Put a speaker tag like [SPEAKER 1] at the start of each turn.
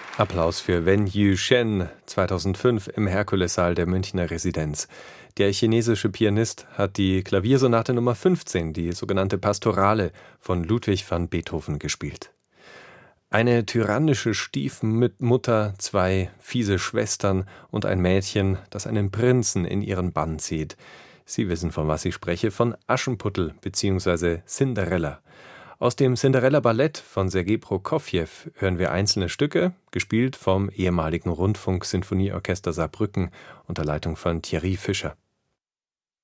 [SPEAKER 1] Applaus für Wen Yuxian 2005 im Herkulessaal der Münchner Residenz. Der chinesische Pianist hat die Klaviersonate Nummer 15, die sogenannte Pastorale von Ludwig van Beethoven, gespielt. Eine tyrannische Stiefmutter, 2 fiese Schwestern und ein Mädchen, das einen Prinzen in ihren Bann zieht. Sie wissen, von was ich spreche, von Aschenputtel bzw. Cinderella. Aus dem Cinderella-Ballett von Sergei Prokofjew hören wir einzelne Stücke, gespielt vom ehemaligen Rundfunk-Sinfonieorchester Saarbrücken unter Leitung von Thierry Fischer.